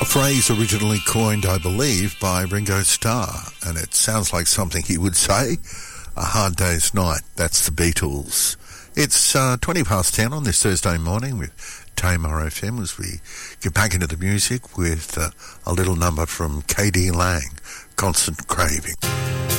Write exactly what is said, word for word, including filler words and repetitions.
A phrase originally coined, I believe, by Ringo Starr, and it sounds like something he would say. A hard day's night, that's the Beatles. It's uh, twenty past ten on this Thursday morning with Tamar F M as we get back into the music with uh, a little number from K D Lang, Constant Craving.